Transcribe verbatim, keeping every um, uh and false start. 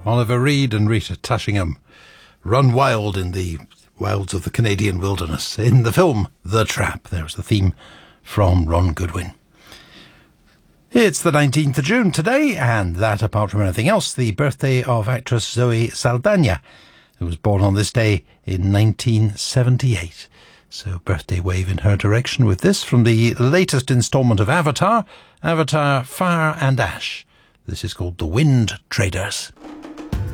Oliver Reed and Rita Tushingham run wild in the wilds of the Canadian wilderness in the film The Trap. There's the theme from Ron Goodwin. It's the nineteenth of June today, and that, apart from anything else, the birthday of actress Zoe Saldana, who was born on this day in nineteen seventy-eight. So birthday wave in her direction with this from the latest instalment of Avatar, Avatar Fire and Ash. This is called The Wind Traders.